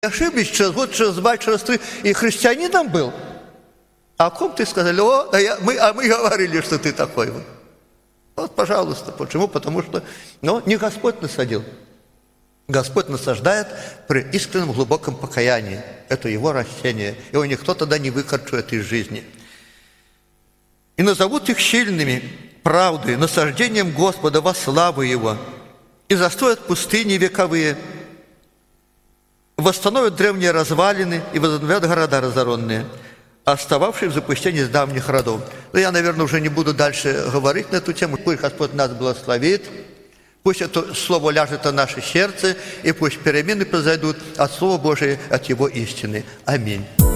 Ошиблись через год, через два, через три, и христианином был. А о ком ты сказали? Мы говорили, что ты такой. Вот, пожалуйста. Почему? Потому что не Господь насадил. Господь насаждает при искреннем глубоком покаянии. Это Его растение. Его никто тогда не выкорчует из жизни. И назовут их щильными правдой, насаждением Господа во славу Его. И застроят пустыни вековые, восстановят древние развалины и возобновят города разоренные, остававшие в запустении с давних родов. Но я, наверное, уже не буду дальше говорить на эту тему. Пусть Господь нас благословит, пусть это Слово ляжет на наше сердце, и пусть перемены произойдут от Слова Божия, от Его истины. Аминь.